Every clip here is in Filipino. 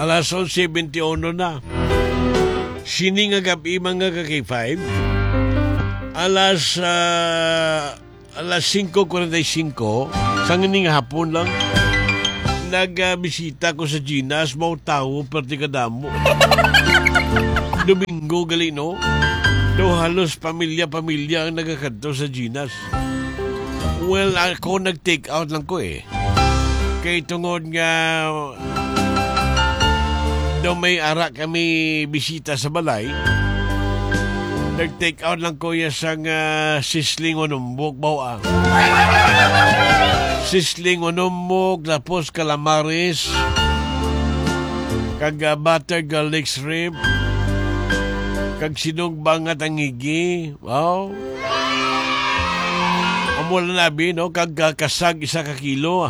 Alas 11:21 na. Sini nga gabi mga ka-K5. Alas 5:45 sa nganing hapon lang nagbisita ko sa Ginas, mau tao perti kadamo. Domingo gali no. Do halos pamilya-pamilya ang nagakadto sa Ginas. Well, ako nag-take out lang ko eh. Kay tungod nga do may ara kami bisita sa balay. Nag-take out lang ko yasang sisling onumbok bawa. Sisling onumbok, tapos calamaris, kag butter garlic shrimp, kag sinugbang at ang higi. Wow. Amula nabi, no? Kag kasag 1 kilo.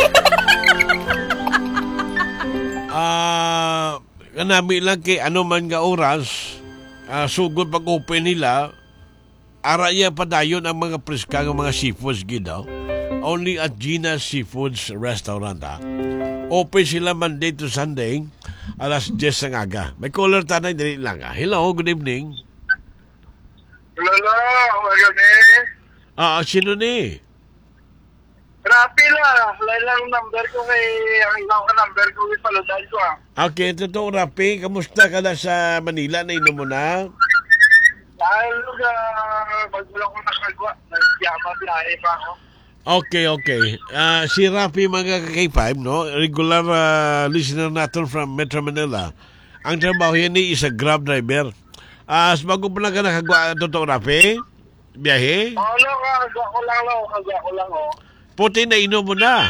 Kanami lang kay ano man nga oras, sugod pag-open nila, araya padayon ang mga preska ng mga seafoods gidaw. Only at Gina's Seafoods Restaurant. Open sila Monday to Sunday, alas 10 ng aga. May caller tanay, dali lang. Hello, good evening. Hello, magabi. Sino ni? Rapi lang. Lang number ko kay, ang ilang number ko kay Paludan ko. Okay, totoo Rapi. Kamusta ka na sa Manila? Nainom mo na? Dahil magbulang ko nakagwa. Nagyama biyahe pa ako. Okay. Si Rapi mga K5, no? Regular listener natin from Metro Manila. Ang trabaho yan is a Grab driver. Bago pa na ka nakagwa, totoo Rapi? Biyahe? Kagwa ko lang. Puti na inom mo na.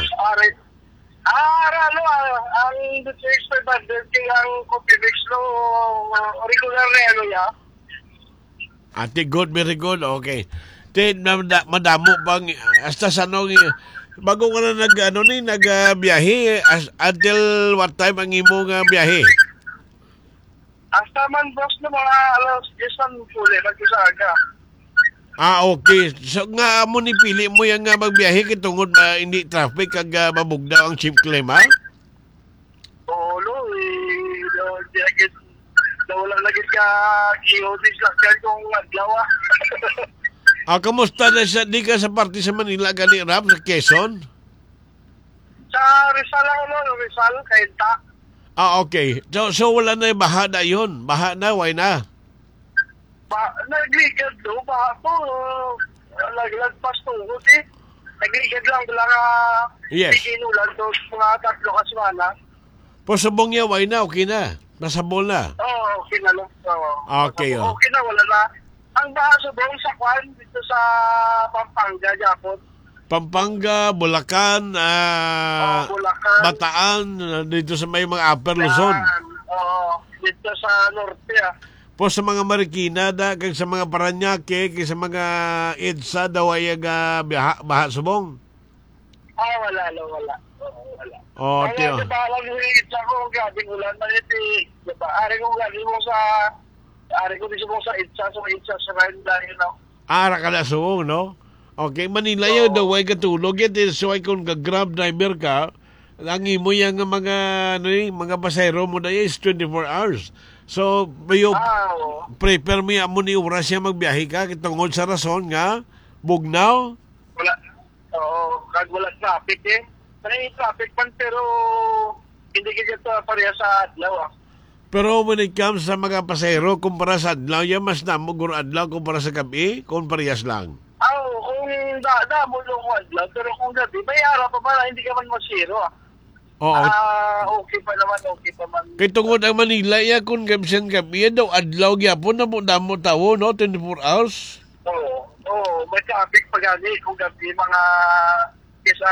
Ang Duterte 500 kaya ang coffee mix no, regular na ano ya. Ate, good, very good. Okay. Madamo bang hasta sa nung bago ka na nagbiyahe until what time ang imo nga biyahe? Hasta man boss na mga alas 10 man puli magkisaga. Okay. So nga mo ni pili mo yang nga magbiyahe kay tungod hindi traffic kag mabugda ang chip claim ha? Oo, wala lagi ka kiyotis lang kung adlaw. Kamusta na di ka sa parte sa Manila gani Rap sa Quezon? Sa Rizal lang, Rizal, Kainta. Okay. So wala na baha na yun. Baha na, why na? Nagligad do, baha po. Lagpas tungkot eh. Nagligad lang yes. Inulan to mga 3 kaswana. Po subong niya, why na? Okay na. Nasabol na. Okay na lang. Okay. Okay na, wala na. Ang baha sa buong sakwan dito sa Pampanga, Japon. Pampanga, Bulacan, Bulacan, Bataan, dito sa may mga Upper Luzon. Dito sa Norte. Po sa mga Marikina, kag sa mga Paranaque, kag sa mga EDSA, daw ay baha subong? Wala. Tiyo. Diba lang yung EDSA ko, gabing ulan na ito. Diba, ari ko dito mo sa EDSA, sa Randa, Ara ka na subong, no? Okay, Manila yun, daw ay katulog. Yan, so ay kung Grab driver ka, ang imo yung mga pasayro mo na is 24 hours. So, mayo, prepare mo ni oras siya magbiyahe ka, kitungod sa rason nga, bugnaw? Wala. Kag wala traffic eh. May traffic man, pero hindi ka ito pareha sa adlaw. Pero when it comes sa mga pasayro, kumpara sa adlaw, yan mas namuguro adlaw kumpara sa gabi, kung parehas lang. Kung damo yung adlaw, pero kung gabi, may araw pa pala, hindi ka man masiro. Oo. Okay pa man. Kaya tungod ang Manila, kung gabisan gabi, daw adlaw gyapon na mo damo tawo, no? 24 hours? Oo, may traffic pa gani. Kung gabi, mga kesa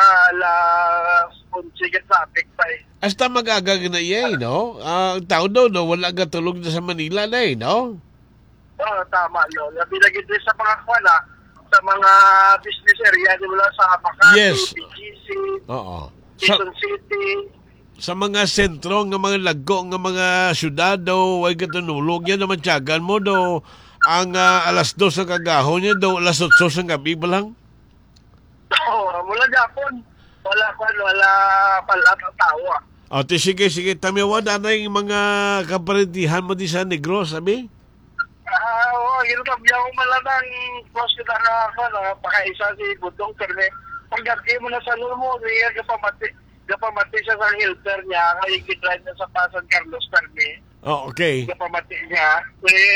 sige traffic pa eh. Hasta mag-aga na no? Ang tao daw, no? Wala gatulog na sa Manila na no? Oo, tama, no? Nabinagin din sa mga kwana, sa mga business area, di ba sa Makati, yes. BGC, Quezon City. Sa mga sentro ng mga lago ng mga syudad daw, ay katunulog yan naman tiyagan mo daw. Ang alas 2 sa kagahon niya daw, alas 8 sa gabi ba lang? Mula Japon. Wala pala ang tawa. O, sige, tamiwan na yung mga kaparintihan mo di sa Negros, sabi? Yun kabya ko malamang hospital na ako, pakaisa si Budong Karne. Pagdati mo na sa lumo, niya kapamati siya sa helper niya, kaya gidrive na sa Pasan Carlos Karne. Oh, okay. Kapamati niya.